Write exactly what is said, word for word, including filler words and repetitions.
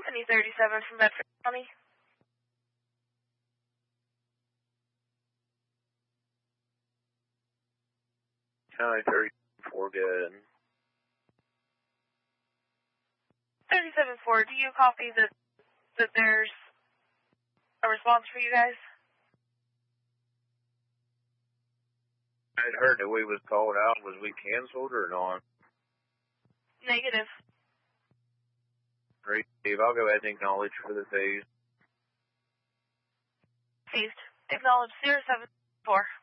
County thirty-seven from Bedford County. County thirty-four, good. thirty-seven four, do you copy that, that there's a response for you guys? I'd heard that we was called out. Was we canceled or not? Negative. Great, Steve. I'll go ahead and acknowledge for the phase. Received. Acknowledge zero seven four.